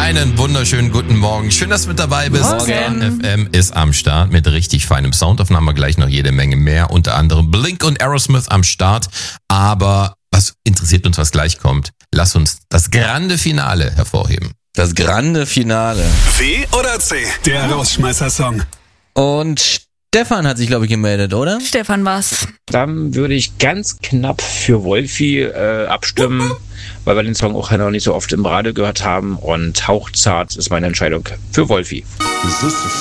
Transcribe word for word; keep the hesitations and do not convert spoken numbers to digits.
Einen wunderschönen guten Morgen. Schön, dass du mit dabei bist. Morgen. F M ist am Start mit richtig feinem Sound. Davon haben wir gleich noch jede Menge mehr. Unter anderem Blink und Aerosmith am Start. Aber was interessiert uns, was gleich kommt? Lass uns das grande Finale hervorheben. Das grande Finale. W oder C? Der Rausschmeißer-Song. Und Stefan hat sich, glaube ich, gemeldet, oder? Stefan war's. Dann würde ich ganz knapp für Wolfi äh, abstimmen, weil wir den Song auch noch nicht so oft im Radio gehört haben. Und hauchzart ist meine Entscheidung für Wolfi. Is this the